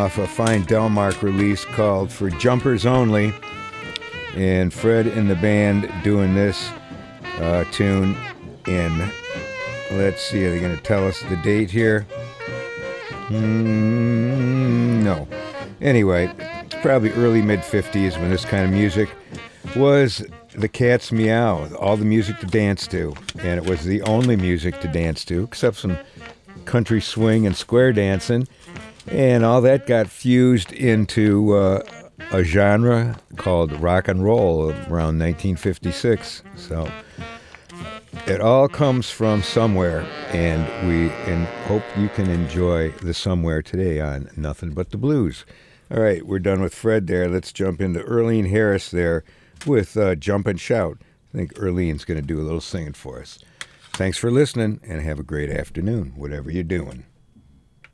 off a fine Delmark release called For Jumpers Only. And Fred and the band doing this tune in, let's see, are they going to tell us the date here? No. Anyway, it's probably early mid-50s when this kind of music was the cat's meow, all the music to dance to. And it was the only music to dance to, except some country swing and square dancing. And all that got fused into a genre called rock and roll around 1956. So it all comes from somewhere, and we hope you can enjoy the somewhere today on Nothing But the Blues. All right, we're done with Fred there. Let's jump into Earlene Harris there with Jump and Shout. I think Earlene's going to do a little singing for us. Thanks for listening, and have a great afternoon, whatever you're doing.